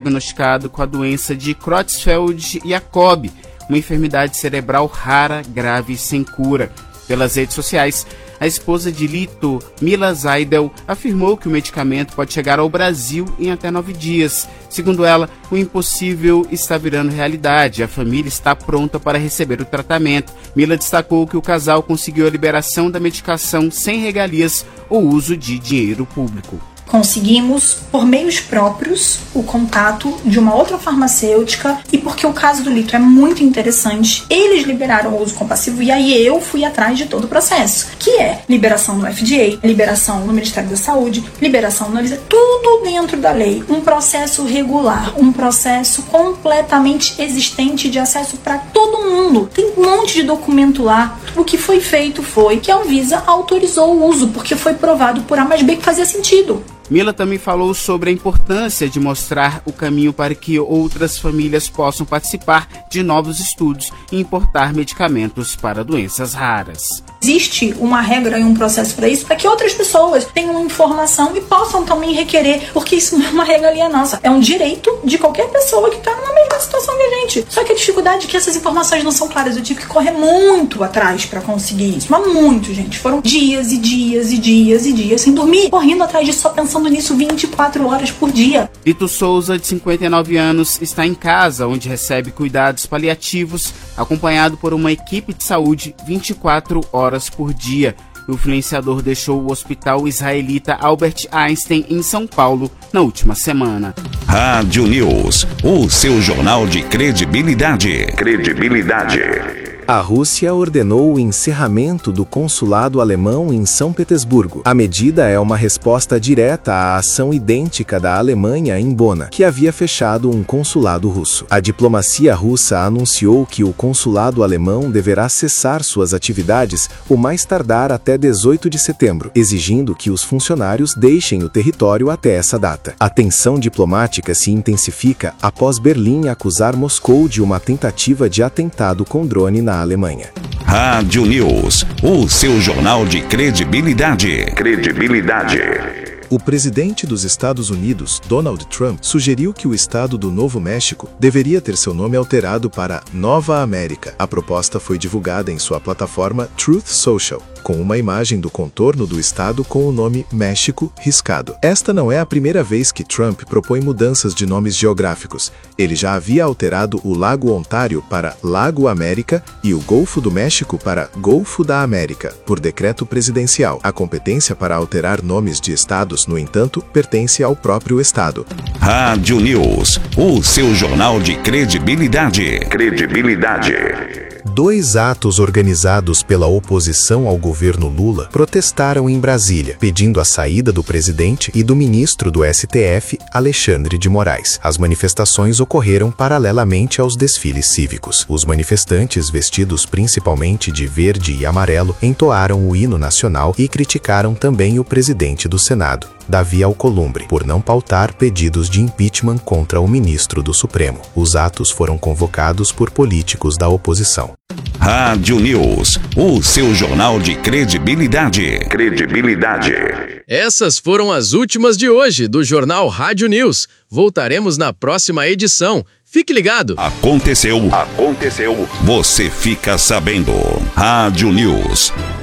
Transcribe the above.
diagnosticado com a doença de Creutzfeldt-Jakob, uma enfermidade cerebral rara, grave e sem cura. Pelas redes sociais, a esposa de Lito, Mila Zaidel, afirmou que o medicamento pode chegar ao Brasil em até 9 dias. Segundo ela, o impossível está virando realidade. A família está pronta para receber o tratamento. Mila destacou que o casal conseguiu a liberação da medicação sem regalias ou uso de dinheiro público. Conseguimos, por meios próprios, o contato de uma outra farmacêutica, e porque o caso do Lito é muito interessante, eles liberaram o uso compassivo e aí eu fui atrás de todo o processo, que é liberação no FDA, liberação no Ministério da Saúde, liberação na Anvisa, tudo dentro da lei, um processo regular, um processo completamente existente de acesso para todo mundo. Tem um monte de documento lá. O que foi feito foi que a Anvisa autorizou o uso, porque foi provado por A mais B que fazia sentido. Mila também falou sobre a importância de mostrar o caminho para que outras famílias possam participar de novos estudos e importar medicamentos para doenças raras. Existe uma regra e um processo para isso, para que outras pessoas tenham informação e possam também requerer, porque isso não é uma regalia nossa, é um direito de qualquer pessoa que está numa mesma situação que a gente. Só que a dificuldade é que essas informações não são claras. Eu tive que correr muito atrás para conseguir isso, mas muito, gente. Foram dias e dias e dias e dias sem dormir, correndo atrás disso, só pensando nisso 24 horas por dia. Lito Souza, de 59 anos, está em casa, onde recebe cuidados paliativos, acompanhado por uma equipe de saúde 24 horas por dia. O influenciador deixou o hospital israelita Albert Einstein em São Paulo na última semana. Rádio News, o seu jornal de credibilidade. A Rússia ordenou o encerramento do consulado alemão em São Petersburgo. A medida é uma resposta direta à ação idêntica da Alemanha em Bona, que havia fechado um consulado russo. A diplomacia russa anunciou que o consulado alemão deverá cessar suas atividades o mais tardar até 18 de setembro, exigindo que os funcionários deixem o território até essa data. A tensão diplomática se intensifica após Berlim acusar Moscou de uma tentativa de atentado com drone na Alemanha. Rádio News, o seu jornal de credibilidade. O presidente dos Estados Unidos, Donald Trump, sugeriu que o estado do Novo México deveria ter seu nome alterado para Nova América. A proposta foi divulgada em sua plataforma Truth Social, com uma imagem do contorno do estado com o nome México riscado. Esta não é a primeira vez que Trump propõe mudanças de nomes geográficos. Ele já havia alterado o Lago Ontário para Lago América e o Golfo do México para Golfo da América, por decreto presidencial. A competência para alterar nomes de estados, no entanto, pertence ao próprio estado. Rádio News, o seu jornal de credibilidade. 2 atos organizados pela oposição ao governo Lula protestaram em Brasília, pedindo a saída do presidente e do ministro do STF, Alexandre de Moraes. As manifestações ocorreram paralelamente aos desfiles cívicos. Os manifestantes, vestidos principalmente de verde e amarelo, entoaram o hino nacional e criticaram também o presidente do Senado, Davi Alcolumbre, por não pautar pedidos de impeachment contra o ministro do Supremo. Os atos foram convocados por políticos da oposição. Rádio News, o seu jornal de credibilidade. Essas foram as últimas de hoje do Jornal Rádio News. Voltaremos na próxima edição. Fique ligado. Aconteceu. Você fica sabendo. Rádio News.